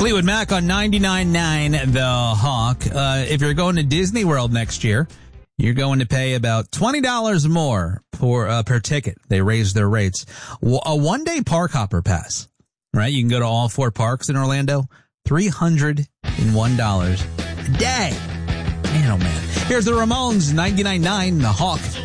Fleetwood Mac on 99.9 The Hawk. If you're going to Disney World next year, you're going to pay about $20 more per ticket. They raised their rates. A one-day park hopper pass, right? You can go to all 4 parks in Orlando. $301 a day. Man, oh man. Here's the Ramones, 99.9 The Hawk.